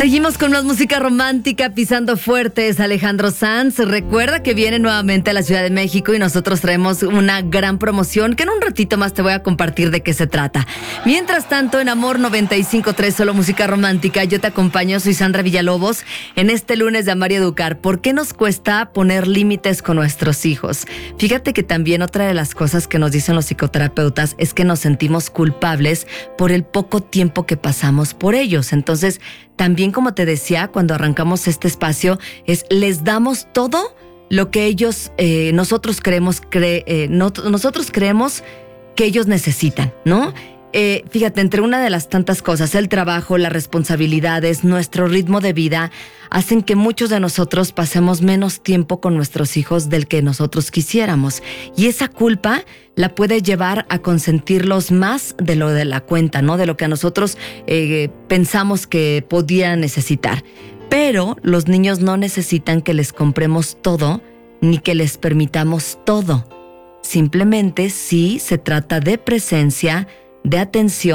Seguimos con más música romántica, pisando fuerte. Es Alejandro Sanz. Recuerda que viene nuevamente a la Ciudad de México y nosotros traemos una gran promoción que en un ratito más te voy a compartir de qué se trata. Mientras tanto, en Amor 95.3, solo música romántica, yo te acompaño, soy Sandra Villalobos, en este lunes de Amar y Educar. ¿Por qué nos cuesta poner límites con nuestros hijos? Fíjate que también otra de las cosas que nos dicen los psicoterapeutas es que nos sentimos culpables por el poco tiempo que pasamos por ellos. Entonces, también, como te decía, cuando arrancamos este espacio, les damos todo lo que ellos, nosotros creemos que ellos necesitan, ¿no? Fíjate, entre una de las tantas cosas, el trabajo, las responsabilidades, nuestro ritmo de vida, hacen que muchos de nosotros pasemos menos tiempo con nuestros hijos del que nosotros quisiéramos. Y esa culpa la puede llevar a consentirlos más de lo de la cuenta, ¿no? De lo que a nosotros pensamos que podían necesitar. Pero los niños no necesitan que les compremos todo, ni que les permitamos todo. Simplemente sí se trata de presencia, de atención,